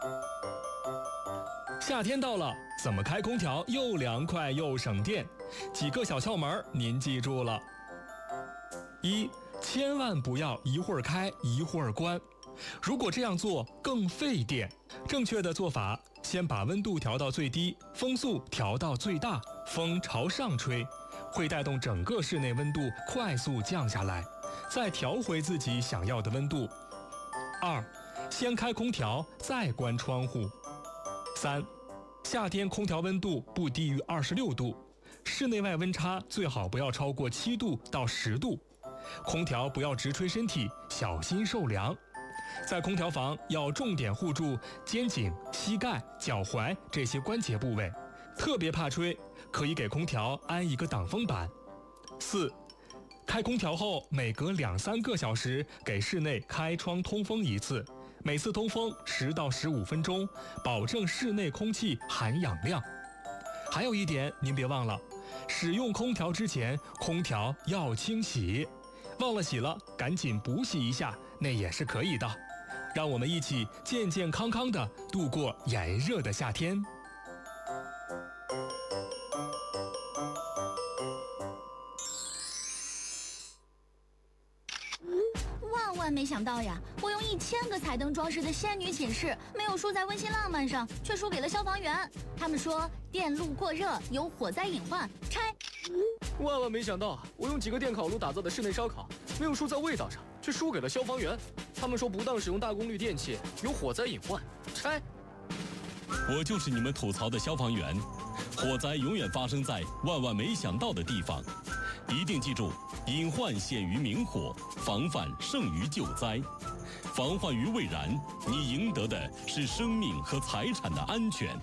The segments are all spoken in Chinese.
夏天到了，怎么开空调又凉快又省电？几个小窍门您记住了。一，千万不要一会儿开一会儿关，如果这样做更费电。正确的做法，先把温度调到最低，风速调到最大，风朝上吹，会带动整个室内温度快速降下来，再调回自己想要的温度。二，先开空调再关窗户。三，夏天空调温度不低于26度，室内外温差最好不要超过7度到10度，空调不要直吹身体，小心受凉。在空调房要重点护住肩颈、膝盖、脚踝这些关节部位，特别怕吹，可以给空调安一个挡风板。四，开空调后每隔2-3个小时给室内开窗通风一次，每次通风10到15分钟，保证室内空气含氧量。还有一点您别忘了，使用空调之前空调要清洗，忘了洗了赶紧补洗一下，那也是可以的。让我们一起健健康康的度过炎热的夏天。 万没想到呀，我用1000个彩灯装饰的仙女寝室，没有输在温馨浪漫上，却输给了消防员。他们说电路过热有火灾隐患，拆。 万没想到，我用几个电烤炉打造的室内烧烤，没有输在味道上，却输给了消防员。他们说不当使用大功率电器有火灾隐患，拆。 我就是你们吐槽的消防员，火灾永远发生在万没想到的地方，一定记住，隐患显于明火，防范胜于救灾。防患于未然，你赢得的是生命和财产的安全。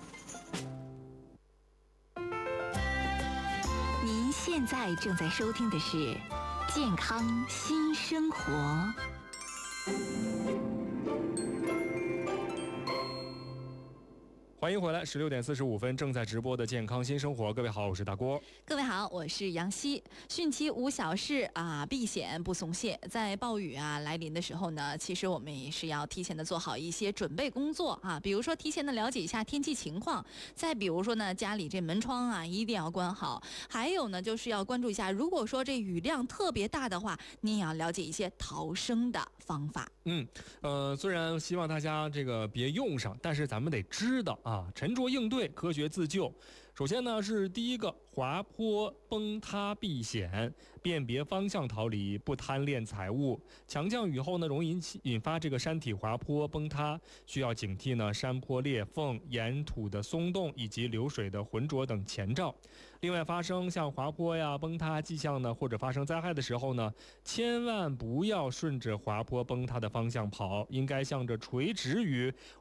您现在正在收听的是健康新生活。 欢迎回来，16点45分正在直播的健康新生活。各位好，我是大郭。 各位好，我是杨希。汛期无小事啊，避险不松懈。在暴雨来临的时候呢，其实我们也是要提前的做好一些准备工作啊，比如说提前的了解一下天气情况，再比如说呢，家里这门窗一定要关好。还有呢，就是要关注一下，如果说这雨量特别大的话，你也要了解一些逃生的方法。 虽然希望大家这个别用上，但是咱们得知道沉着应对，科学自救。首先呢是第一个，滑坡崩塌避险，辨别方向逃离，不贪恋财物。强降雨后呢，容易引发这个山体滑坡崩塌，需要警惕呢山坡裂缝、岩土的松动以及流水的浑浊等前兆。另外，发生像滑坡崩塌迹象呢，或者发生灾害的时候呢，千万不要顺着滑坡崩塌的方向跑，应该向着垂直于